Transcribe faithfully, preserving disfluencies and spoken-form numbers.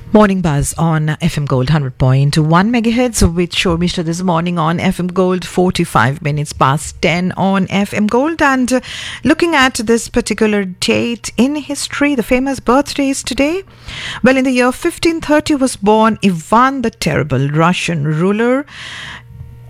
Morning Buzz on F M Gold one hundred point one megahertz with Shormishta this morning on F M Gold, forty-five minutes past ten on F M Gold. And uh, looking at this particular date in history, the famous birthdays today. Well, in the year fifteen thirty was born Ivan the Terrible, Russian ruler.